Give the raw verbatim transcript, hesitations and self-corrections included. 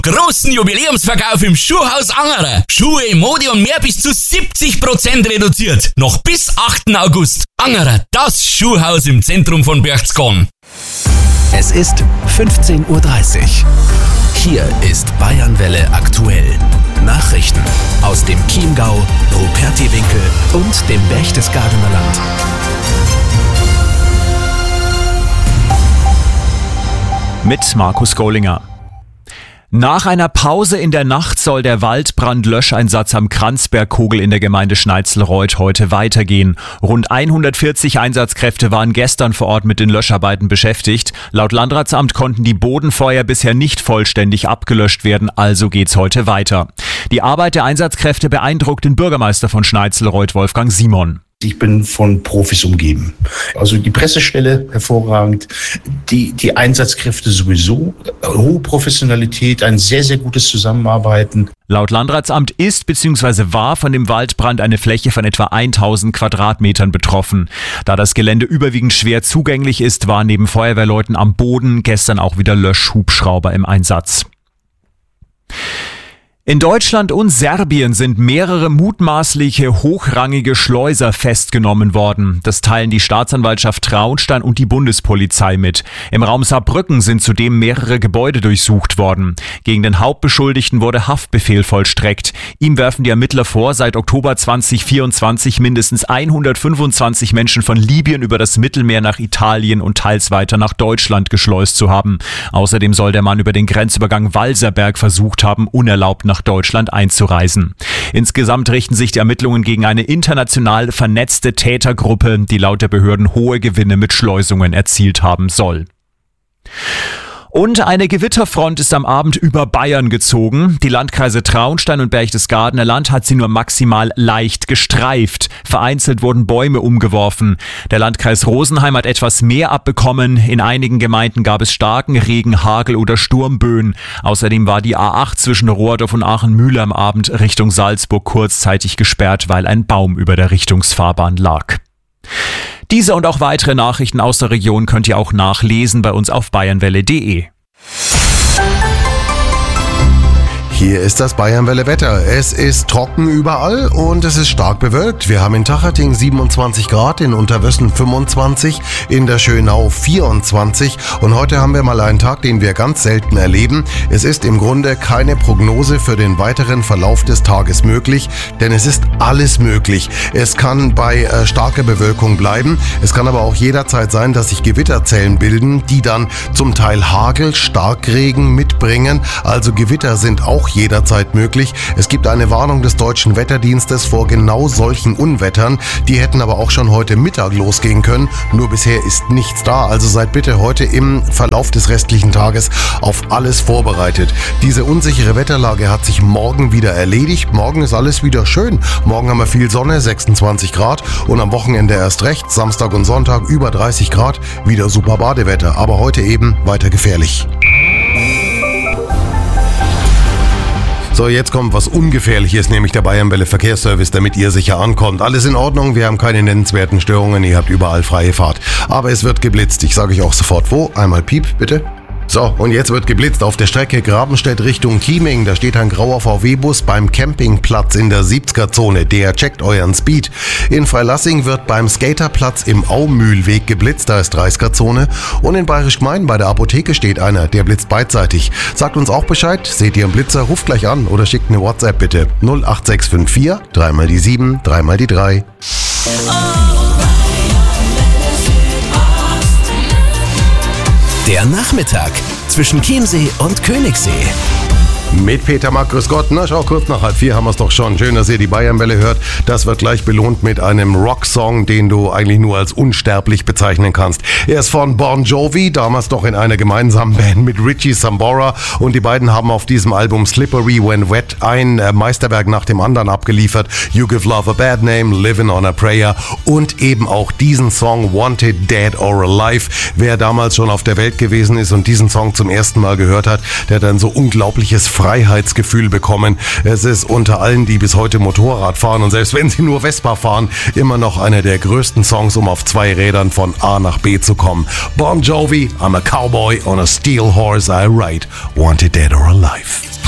Großen Jubiläumsverkauf im Schuhhaus Angerer. Schuhe, Mode und mehr bis zu siebzig Prozent reduziert. Noch bis achten August. Angerer, das Schuhhaus im Zentrum von Berchtesgaden. Es ist fünfzehn Uhr dreißig. Hier ist Bayernwelle aktuell. Nachrichten aus dem Chiemgau, Rupertiwinkel und dem Berchtesgadener Land. Mit Markus Gollinger. Nach einer Pause in der Nacht soll der Waldbrandlöscheinsatz am Kranzbergkogel in der Gemeinde Schneizelreuth heute weitergehen. Rund hundertvierzig Einsatzkräfte waren gestern vor Ort mit den Löscharbeiten beschäftigt. Laut Landratsamt konnten die Bodenfeuer bisher nicht vollständig abgelöscht werden, also geht's heute weiter. Die Arbeit der Einsatzkräfte beeindruckt den Bürgermeister von Schneizelreuth, Wolfgang Simon. Ich bin von Profis umgeben. Also die Pressestelle hervorragend, die, die Einsatzkräfte sowieso, hohe Professionalität, ein sehr, sehr gutes Zusammenarbeiten. Laut Landratsamt ist bzw. war von dem Waldbrand eine Fläche von etwa tausend Quadratmetern betroffen. Da das Gelände überwiegend schwer zugänglich ist, waren neben Feuerwehrleuten am Boden gestern auch wieder Löschhubschrauber im Einsatz. In Deutschland und Serbien sind mehrere mutmaßliche hochrangige Schleuser festgenommen worden. Das teilen die Staatsanwaltschaft Traunstein und die Bundespolizei mit. Im Raum Saarbrücken sind zudem mehrere Gebäude durchsucht worden. Gegen den Hauptbeschuldigten wurde Haftbefehl vollstreckt. Ihm werfen die Ermittler vor, seit Oktober zweitausendvierundzwanzig mindestens hundertfünfundzwanzig Menschen von Libyen über das Mittelmeer nach Italien und teils weiter nach Deutschland geschleust zu haben. Außerdem soll der Mann über den Grenzübergang Walserberg versucht haben, unerlaubt nach Deutschland einzureisen. Insgesamt richten sich die Ermittlungen gegen eine international vernetzte Tätergruppe, die laut der Behörden hohe Gewinne mit Schleusungen erzielt haben soll. Und eine Gewitterfront ist am Abend über Bayern gezogen. Die Landkreise Traunstein und Berchtesgadener Land hat sie nur maximal leicht gestreift. Vereinzelt wurden Bäume umgeworfen. Der Landkreis Rosenheim hat etwas mehr abbekommen. In einigen Gemeinden gab es starken Regen, Hagel oder Sturmböen. Außerdem war die A acht zwischen Rohrdorf und Aachen-Mühle am Abend Richtung Salzburg kurzzeitig gesperrt, weil ein Baum über der Richtungsfahrbahn lag. Diese und auch weitere Nachrichten aus der Region könnt ihr auch nachlesen bei uns auf bayernwelle punkt de. Hier ist das Bayernwelle-Wetter. Es ist trocken überall und es ist stark bewölkt. Wir haben in Tachating siebenundzwanzig Grad, in Unterwössen fünfundzwanzig, in der Schönau vierundzwanzig und heute haben wir mal einen Tag, den wir ganz selten erleben. Es ist im Grunde keine Prognose für den weiteren Verlauf des Tages möglich, denn es ist alles möglich. Es kann bei äh, starker Bewölkung bleiben. Es kann aber auch jederzeit sein, dass sich Gewitterzellen bilden, die dann zum Teil Hagel, Starkregen mitbringen. Also Gewitter sind auch jederzeit möglich. Es gibt eine Warnung des Deutschen Wetterdienstes vor genau solchen Unwettern. Die hätten aber auch schon heute Mittag losgehen können. Nur bisher ist nichts da. Also seid bitte heute im Verlauf des restlichen Tages auf alles vorbereitet. Diese unsichere Wetterlage hat sich morgen wieder erledigt. Morgen ist alles wieder schön. Morgen haben wir viel Sonne, sechsundzwanzig Grad und am Wochenende erst recht. Samstag und Sonntag über dreißig Grad. Wieder super Badewetter. Aber heute eben weiter gefährlich. So, jetzt kommt was Ungefährliches, nämlich der Bayernwelle Verkehrsservice, damit ihr sicher ankommt. Alles in Ordnung, wir haben keine nennenswerten Störungen, ihr habt überall freie Fahrt. Aber es wird geblitzt, ich sage euch auch sofort wo. Einmal Piep, bitte. So, und jetzt wird geblitzt auf der Strecke Grabenstedt Richtung Chieming. Da steht ein grauer V W-Bus beim Campingplatz in der siebziger-Zone. Der checkt euren Speed. In Freilassing wird beim Skaterplatz im Aumühlweg geblitzt. Da ist dreißiger-Zone. Und in Bayerisch Gmein bei der Apotheke steht einer. Der blitzt beidseitig. Sagt uns auch Bescheid. Seht ihr einen Blitzer? Ruft gleich an oder schickt eine WhatsApp bitte. null acht sechs fünf vier, dreimal die sieben, dreimal die drei. Der Nachmittag zwischen Chiemsee und Königssee. Mit Peter Mack, grüß Gott. Na schau, kurz nach halb vier haben wir es doch schon. Schön, dass ihr die Bayernwelle hört. Das wird gleich belohnt mit einem Rocksong, den du eigentlich nur als unsterblich bezeichnen kannst. Er ist von Bon Jovi, damals doch in einer gemeinsamen Band mit Richie Sambora. Und die beiden haben auf diesem Album Slippery When Wet ein Meisterwerk nach dem anderen abgeliefert. You Give Love a Bad Name, Living on a Prayer und eben auch diesen Song Wanted Dead or Alive. Wer damals schon auf der Welt gewesen ist und diesen Song zum ersten Mal gehört hat, der hat ein so unglaubliches Freiheitsgefühl bekommen. Es ist unter allen, die bis heute Motorrad fahren und selbst wenn sie nur Vespa fahren, immer noch einer der größten Songs, um auf zwei Rädern von A nach B zu kommen. Bon Jovi, I'm a cowboy on a steel horse I ride, wanted dead or alive.